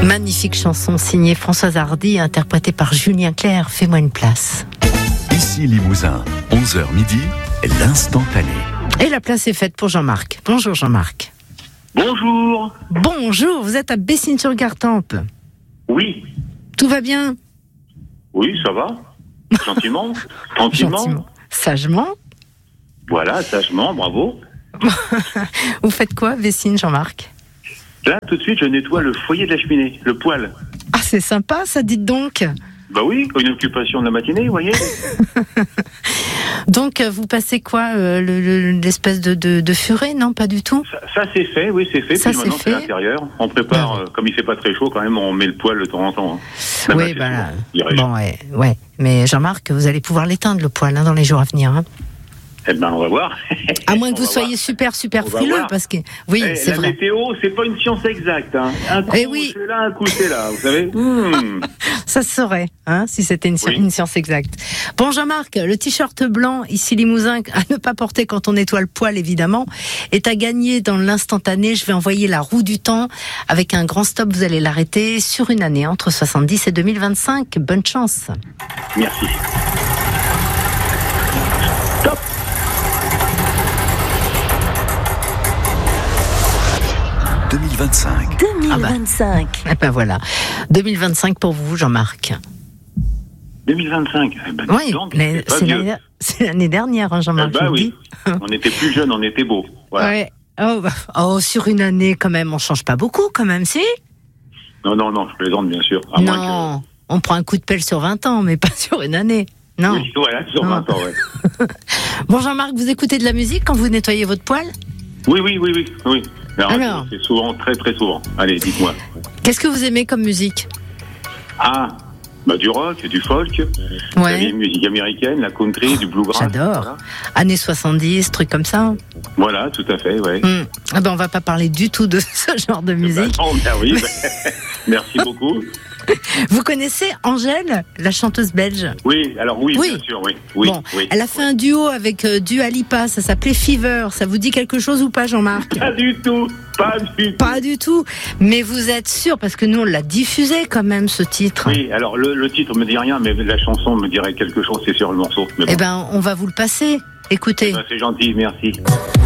Magnifique chanson signée Françoise Hardy, interprétée par Julien Clerc. Fais-moi une place. Ici Limousin, 11h midi, l'instantané. Et la place est faite pour Jean-Marc. Bonjour Jean-Marc. Bonjour. Bonjour, vous êtes à Bessines-sur-Gartempe. Oui. Tout va bien? Oui, ça va. Gentiment. Tranquillement. Gentiment. Sagement. Voilà, sagement, bravo. Vous faites quoi, Bessines, Jean-Marc? Là, tout de suite, je nettoie le foyer de la cheminée, le poêle. Ah, c'est sympa, ça, dites donc. Bah oui, une occupation de la matinée, vous voyez. Donc, vous passez quoi, l'espèce de furet? Non, pas du tout. Ça c'est fait, oui, c'est fait. Ça, puis maintenant, c'est c'est fait. l'intérieur. On prépare, comme il fait pas très chaud, quand même, on met le poêle de temps en temps. Hein. Oui, bah, bon, ouais. Mais Jean-Marc, vous allez pouvoir l'éteindre, le poêle, dans les jours à venir. Hein. Eh ben, on va voir. À moins que vous soyez super frileux, parce que oui, c'est la vrai. météo, c'est pas une science exacte. Hein. Un coup, oui. c'est là, un coup, c'est là, vous savez. Ça se saurait, hein, si c'était une science exacte. Bon, Jean-Marc, le t-shirt blanc, ici Limousin, à ne pas porter quand on nettoie le poêle, évidemment, est à gagner dans l'instantané. Je vais envoyer la roue du temps. Avec un grand stop, vous allez l'arrêter sur une année, entre 70 et 2025. Bonne chance. Merci. Stop. 2025. 2025. Ah ben voilà. 2025 pour vous, Jean-Marc. 2025. Eh ben, Oui, donc, c'est l'année dernière, hein, Jean-Marc. Eh ben oui. On était plus jeunes, on était beaux. Voilà. Ouais. Sur une année, quand même, on change pas beaucoup, quand même, si? Non, je plaisante, bien sûr. Non, on prend un coup de pelle sur 20 ans, mais pas sur une année. Non. Oui, voilà, sur 20 ans, ouais. Bon, Jean-Marc, vous écoutez de la musique quand vous nettoyez votre poêle? Oui. Alors, c'est souvent, très très souvent. Allez, dites-moi. Qu'est-ce que vous aimez comme musique? Du rock, du folk, Ouais. la musique américaine, la country, du bluegrass. J'adore. Voilà. Années 70, trucs comme ça. Voilà, tout à fait, ouais. Ah ben, on va pas parler du tout de ce genre de musique. Oui, merci beaucoup. Vous connaissez Angèle, la chanteuse belge? Oui, alors oui, bien sûr, oui. Bon, elle a fait un duo avec Dua Lipa, ça s'appelait Fever. Ça vous dit quelque chose ou pas, Jean-Marc? Pas du tout. Pas du tout. Mais vous êtes sûr, parce que nous, on l'a diffusé quand même, ce titre. Oui, alors le titre me dit rien, mais la chanson me dirait quelque chose, c'est sur le morceau. Mais bon. Eh ben, on va vous le passer. Écoutez. C'est gentil, merci.